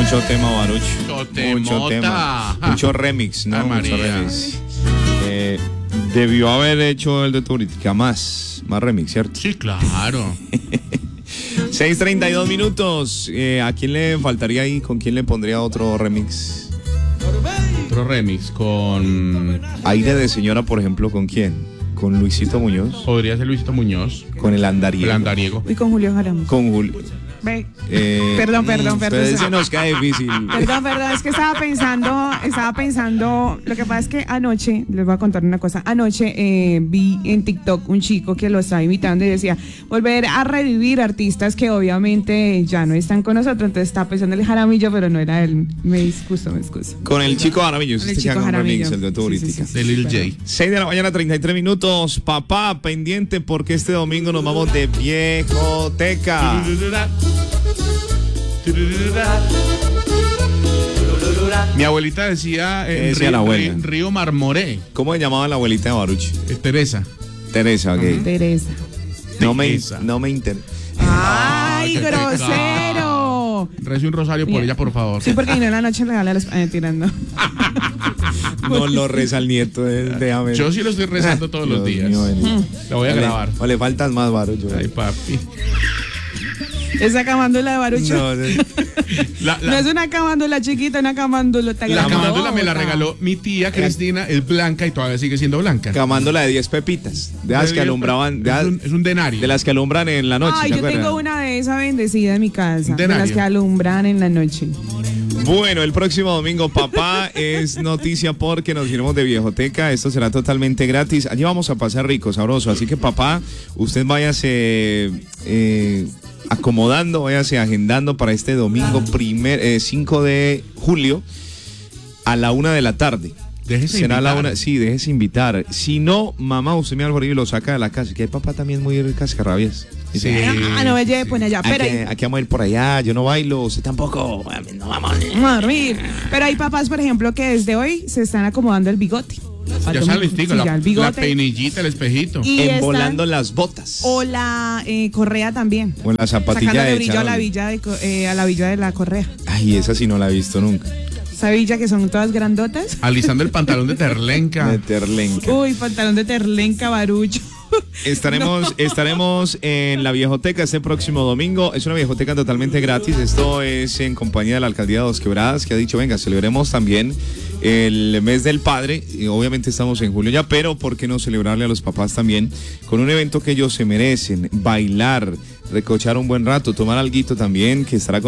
Mucho tema, Baruch. Mucho tema. Mucho remix, ¿no? Mucho remix. Debió haber hecho el de Turística más remix, ¿cierto? Sí, claro. 6:32 minutos. ¿A quién le faltaría ahí? ¿Con quién le pondría otro remix? Otro remix con... Aire de señora, por ejemplo, ¿con quién? ¿Con Luisito Muñoz? Podría ser Luisito Muñoz. Con el Andariego. El Andariego. Y con Julio Jaramillo. Con Julio. Perdón. Ese nos cae difícil. Perdón, es que estaba pensando, lo que pasa es que anoche, les voy a contar una cosa, anoche vi en TikTok un chico que lo estaba imitando y decía, volver a revivir artistas que obviamente ya no están con nosotros, entonces estaba pensando en el Jaramillo, pero no era él, me excuso. Con el chico Jaramillo, el chico Jaramillo. Remix, el de Turística. De Lil J. 6 de la mañana, 33 minutos. Papá, pendiente porque este domingo nos vamos de Viejoteca. Mi abuelita decía en Río Marmoré. ¿Cómo se llamaba la abuelita de Baruch? Teresa. Teresa, ok. Teresa. No me interesa. ¡Ay, grosero! Rece un rosario por ella, por favor. Sí, porque no en la noche regala los tirando. No lo reza el nieto de Amén. Yo sí lo estoy rezando todos los días. Lo voy a grabar. O le faltan más, Baruch. Ay, papi. Esa camándula de Barucho. No, no es una camándula chiquita, una camándula tan grande. La camándula me la regaló mi tía Cristina, es blanca y todavía sigue siendo blanca. Camándola de 10 pepitas. De las que alumbraban. Es un denario. De las que alumbran en la noche. Ay, yo tengo una de esas bendecida en mi casa. De las que alumbran en la noche. Bueno, el próximo domingo, papá, es noticia porque nos iremos de Viejoteca. Esto será totalmente gratis. Allí vamos a pasar rico, sabroso. Así que, papá, usted váyase acomodando, váyase agendando para este domingo 5 de julio a la 1 de la tarde. Déjese Será invitar. la 1, sí, déjese invitar. Si no, mamá, usted me algo y lo saca de la casa. Que hay papá también muy cascarrabias. Sí. No me lleve por allá. Pero aquí vamos a ir por allá, yo no bailo, usted tampoco. No vamos a dormir. Pero hay papás, por ejemplo, que desde hoy se están acomodando el bigote. Ya está listico, la peinillita, el espejito. Y envolando las botas. O la correa también. O la zapatilla sacándole brillo a la villa de la correa. Ay, esa sí no la he visto nunca. Esa villa que son todas grandotas. Alisando el pantalón de terlenca. Uy, pantalón de terlenca, Barucho. Estaremos en la Viejoteca este próximo domingo. Es una Viejoteca totalmente gratis. Esto es en compañía de la Alcaldía de Dos Quebradas, que ha dicho, venga, celebremos también el mes del padre. Y obviamente estamos en julio ya, pero ¿por qué no celebrarle a los papás también con un evento que ellos se merecen? Bailar, recochar un buen rato, tomar alguito también, que estará con